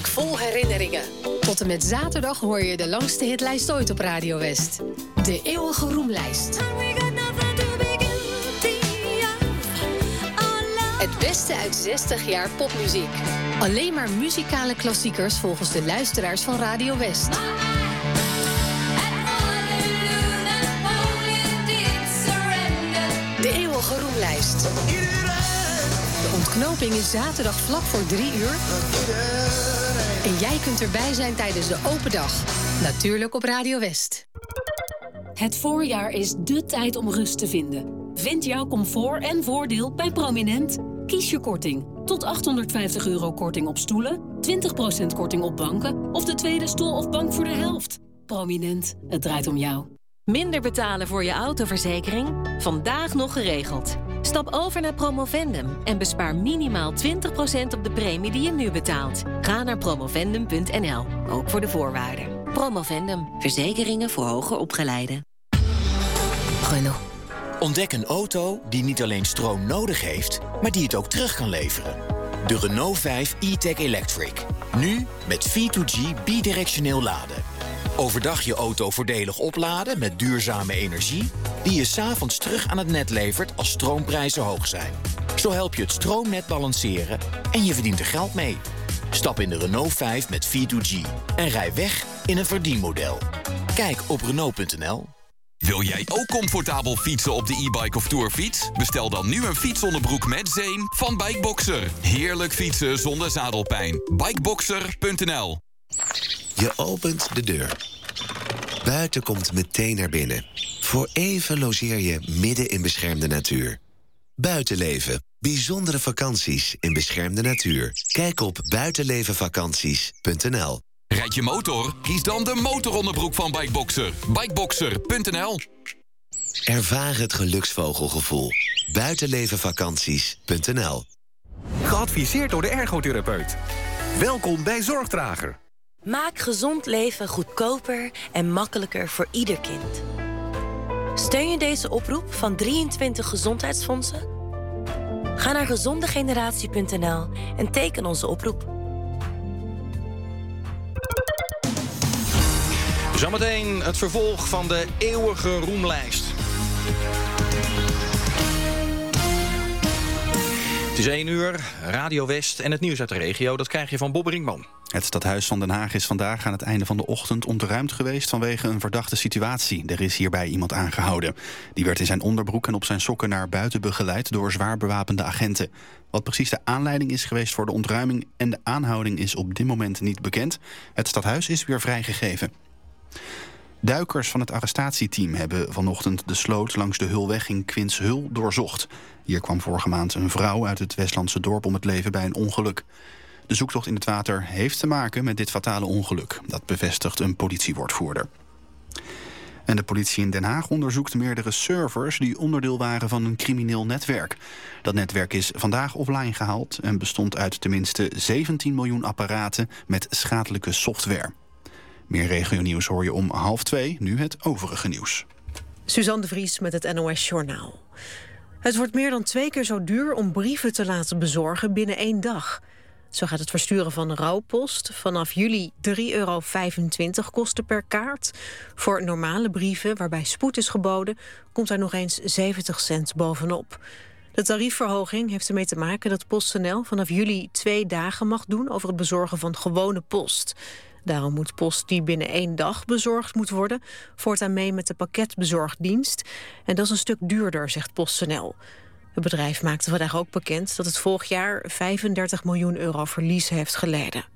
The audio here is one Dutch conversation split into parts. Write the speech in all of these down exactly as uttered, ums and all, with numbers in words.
week vol herinneringen. Tot en met zaterdag hoor je de langste hitlijst ooit op Radio West. De eeuwige roemlijst. Het beste uit zestig jaar popmuziek. Alleen maar muzikale klassiekers volgens de luisteraars van Radio West. De eeuwige roemlijst. De ontknoping is zaterdag vlak voor drie uur. En jij kunt erbij zijn tijdens de open dag. Natuurlijk op Radio West. Het voorjaar is dé tijd om rust te vinden. Vind jouw comfort en voordeel bij Prominent. Kies je korting. Tot achthonderdvijftig euro korting op stoelen, twintig procent korting op banken of de tweede stoel of bank voor de helft. Prominent, het draait om jou. Minder betalen voor je autoverzekering? Vandaag nog geregeld. Stap over naar Promovendum en bespaar minimaal twintig procent op de premie die je nu betaalt. Ga naar promovendum punt n l, ook voor de voorwaarden. Promovendum, verzekeringen voor hoger opgeleiden. Renault. Ontdek een auto die niet alleen stroom nodig heeft, maar die het ook terug kan leveren. De Renault vijf e-tech Electric. Nu met V twee G bidirectioneel laden. Overdag je auto voordelig opladen met duurzame energie, die je 's avonds terug aan het net levert als stroomprijzen hoog zijn. Zo help je het stroomnet balanceren en je verdient er geld mee. Stap in de Renault vijf met V twee G en rij weg in een verdienmodel. Kijk op Renault punt n l. Wil jij ook comfortabel fietsen op de e-bike of tourfiets? Bestel dan nu een fietsonderbroek met zeem van Bikeboxer. Heerlijk fietsen zonder zadelpijn. Bikeboxer punt n l. Je opent de deur. Buiten komt meteen naar binnen. Voor even logeer je midden in beschermde natuur. Buitenleven. Bijzondere vakanties in beschermde natuur. Kijk op buitenlevenvakanties punt n l. Rijd je motor? Kies dan de motoronderbroek van Bikeboxer. Bikeboxer punt n l. Ervaar het geluksvogelgevoel. buitenlevenvakanties punt n l. Geadviseerd door de ergotherapeut. Welkom bij Zorgdrager. Maak gezond leven goedkoper en makkelijker voor ieder kind. Steun je deze oproep van drieëntwintig gezondheidsfondsen? Ga naar gezondegeneratie punt n l en teken onze oproep. Zometeen het vervolg van de eeuwige roemlijst. Het is één uur, Radio West en het nieuws uit de regio. Dat krijg je van Bob Brinkman. Het stadhuis van Den Haag is vandaag aan het einde van de ochtend ontruimd geweest vanwege een verdachte situatie. Er is hierbij iemand aangehouden. Die werd in zijn onderbroek en op zijn sokken naar buiten begeleid door zwaar bewapende agenten. Wat precies de aanleiding is geweest voor de ontruiming en de aanhouding is op dit moment niet bekend. Het stadhuis is weer vrijgegeven. Duikers van het arrestatieteam hebben vanochtend de sloot langs de Hulweg in Quinshul doorzocht. Hier kwam vorige maand een vrouw uit het Westlandse dorp om het leven bij een ongeluk. De zoektocht in het water heeft te maken met dit fatale ongeluk. Dat bevestigt een politiewoordvoerder. En de politie in Den Haag onderzoekt meerdere servers die onderdeel waren van een crimineel netwerk. Dat netwerk is vandaag offline gehaald en bestond uit tenminste zeventien miljoen apparaten met schadelijke software. Meer regionieuws hoor je om half twee, nu het overige nieuws. Suzanne de Vries met het N O S Journaal. Het wordt meer dan twee keer zo duur om brieven te laten bezorgen binnen één dag. Zo gaat het versturen van rouwpost vanaf juli drie euro vijfentwintig kosten per kaart. Voor normale brieven, waarbij spoed is geboden, komt er nog eens zeventig cent bovenop. De tariefverhoging heeft ermee te maken dat PostNL vanaf juli twee dagen mag doen over het bezorgen van gewone post. Daarom moet post die binnen één dag bezorgd moet worden voortaan mee met de pakketbezorgdienst. En dat is een stuk duurder, zegt PostNL. Het bedrijf maakte vandaag ook bekend dat het vorig jaar vijfendertig miljoen euro verlies heeft geleden.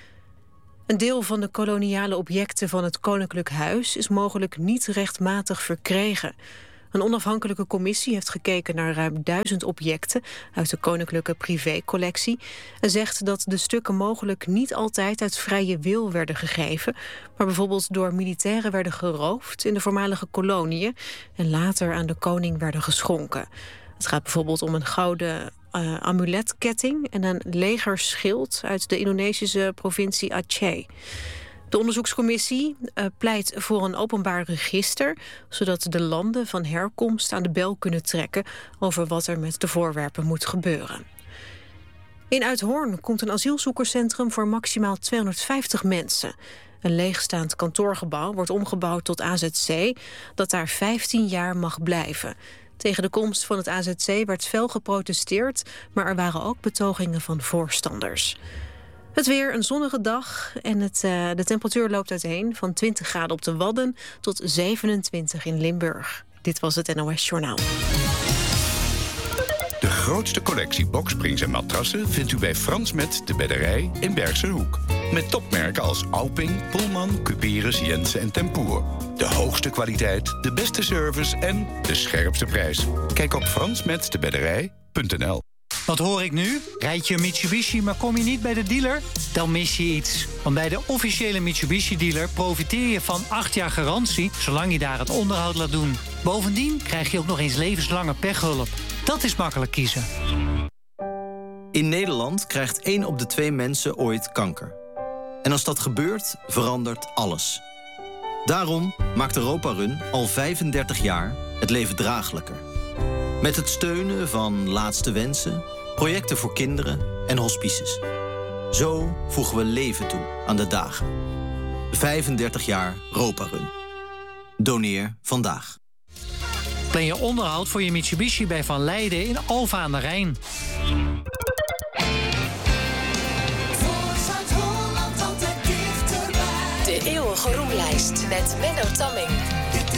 Een deel van de koloniale objecten van het Koninklijk Huis is mogelijk niet rechtmatig verkregen. Een onafhankelijke commissie heeft gekeken naar ruim duizend objecten uit de koninklijke privécollectie en zegt dat de stukken mogelijk niet altijd uit vrije wil werden gegeven, maar bijvoorbeeld door militairen werden geroofd in de voormalige koloniën en later aan de koning werden geschonken. Het gaat bijvoorbeeld om een gouden uh, amuletketting en een legerschild uit de Indonesische provincie Aceh. De onderzoekscommissie uh, pleit voor een openbaar register, zodat de landen van herkomst aan de bel kunnen trekken over wat er met de voorwerpen moet gebeuren. In Uithoorn komt een asielzoekerscentrum voor maximaal tweehonderdvijftig mensen. Een leegstaand kantoorgebouw wordt omgebouwd tot A Z C... dat daar vijftien jaar mag blijven. Tegen de komst van het A Z C werd fel geprotesteerd... maar er waren ook betogingen van voorstanders. Het weer, een zonnige dag en het, uh, de temperatuur loopt uiteen... van twintig graden op de Wadden tot zevenentwintig in Limburg. Dit was het N O S Journaal. De grootste collectie boksprings en matrassen vindt u bij Frans Met de Bedderij in Bergse Hoek. Met topmerken als Alping, Pullman, Cuperus, Jensen en Tempoer. De hoogste kwaliteit, de beste service en de scherpste prijs. Kijk op frans met de bedderij punt n l. Wat hoor ik nu? Rijd je een Mitsubishi, maar kom je niet bij de dealer? Dan mis je iets. Want bij de officiële Mitsubishi-dealer profiteer je van acht jaar garantie... zolang je daar het onderhoud laat doen. Bovendien krijg je ook nog eens levenslange pechhulp. Dat is makkelijk kiezen. In Nederland krijgt één op de twee mensen ooit kanker. En als dat gebeurt, verandert alles. Daarom maakt Europa Run al vijfendertig jaar het leven draaglijker. Met het steunen van Laatste Wensen, projecten voor kinderen en hospices. Zo voegen we leven toe aan de dagen. vijfendertig jaar Europa Run. Doneer vandaag. Plan je onderhoud voor je Mitsubishi bij Van Leiden in Alphen aan de Rijn. De eeuwige roemlijst met Menno Tamming.